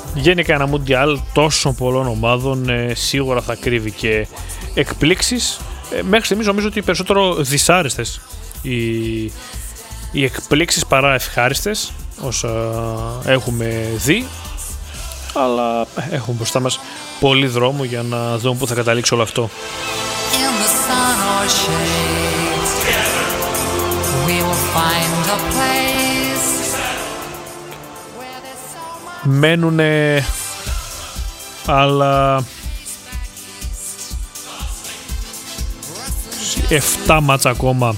γενικά ένα Μουντιάλ τόσων πολλών ομάδων σίγουρα θα κρύβει και εκπλήξεις. Μέχρι στιγμής νομίζω ότι περισσότερο δυσάρεστες οι εκπλήξεις παρά ευχάριστες όσα έχουμε δει, αλλά έχουμε μπροστά μας πολύ δρόμο για να δούμε πού θα καταλήξει όλο αυτό. Μένουνε άλλα 7 μάτσα ακόμα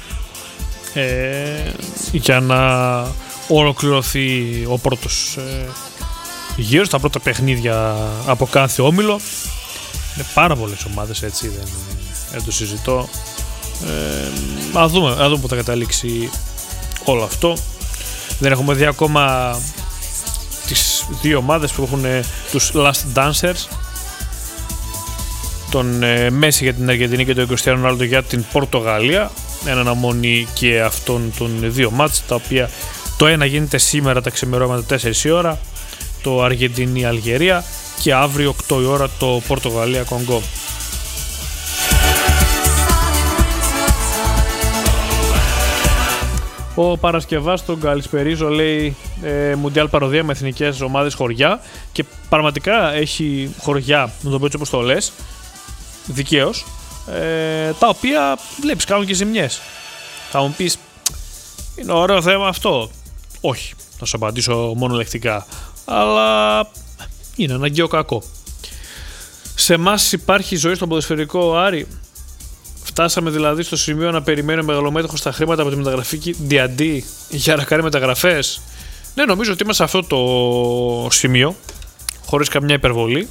για να ολοκληρωθεί ο πρώτος γύρος, τα πρώτα παιχνίδια από κάθε όμιλο. Είναι πάρα πολλές ομάδες, έτσι, δεν το συζητώ. Να δούμε που θα καταλήξει όλο αυτό. Δεν έχουμε δει ακόμα τις δύο ομάδες που έχουν τους Last Dancers, τον Μέση για την Αργεντινή και τον Κριστιάνο Ρονάλντο για την Πορτογαλία. Ένα αναμονή και αυτών των δύο μάτς, τα οποία το ένα γίνεται σήμερα τα ξημερώματα 4 η ώρα, το Αργεντινή-Αλγερία, και αύριο 8 η ώρα το Πορτογαλία-Κονγκό. Ο Παρασκευάς τον καλησπερίζω, λέει Μουντιάλ παροδία με εθνικές ομάδες χωριά, και πραγματικά έχει χωριά, να το πω έτσι όπως το λες, δικαίως, τα οποία βλέπεις κάνουν και ζημιές. Θα μου πεις, είναι ωραίο θέμα αυτό. Όχι, θα σου απαντήσω μόνο λεκτικά, αλλά είναι αναγκαίο κακό. Σε εμάς υπάρχει ζωή στον ποδοσφαιρικό, Άρη. Φτάσαμε δηλαδή στο σημείο να περιμένει ο μεγαλομέτωχος τα χρήματα από τη μεταγραφική D&D για να κάνει μεταγραφές. Ναι, νομίζω ότι είμαστε σε αυτό το σημείο, χωρίς καμιά υπερβολή.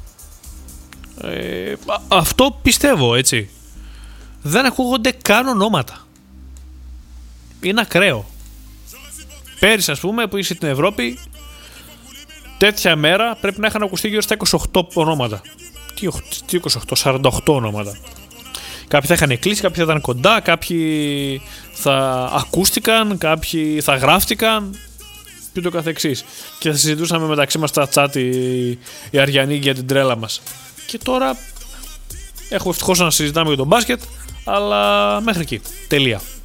Αυτό πιστεύω, έτσι. Δεν ακούγονται καν ονόματα. Είναι ακραίο. Πέρυσι, ας πούμε, που είσαι στην Ευρώπη, τέτοια μέρα πρέπει να είχαν ακουστεί γύρω στα 28 ονόματα. Τι 28, 48 ονόματα. Κάποιοι θα είχαν κλείσει, κάποιοι θα ήταν κοντά, κάποιοι θα ακούστηκαν, κάποιοι θα γράφτηκαν και το καθεξής. Και θα συζητούσαμε μεταξύ μας στα chat οι Αριανοί για την τρέλα μας. Και τώρα έχουμε ευτυχώς να συζητάμε για τον μπάσκετ, αλλά μέχρι εκεί. Τελεία.